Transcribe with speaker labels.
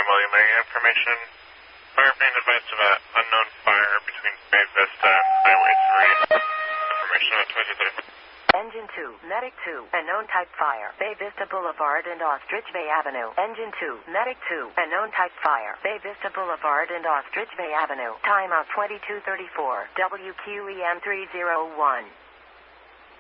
Speaker 1: William. Any information? Fire being advised of an unknown fire between Bay Vista and Highway 3. Information on 2035.
Speaker 2: Engine 2, Medic 2, unknown type fire, Bay Vista Boulevard and Ostrich Bay Avenue. Engine 2, Medic 2, unknown type fire, Bay Vista Boulevard and Ostrich Bay Avenue. Timeout 2234, WQEM 301.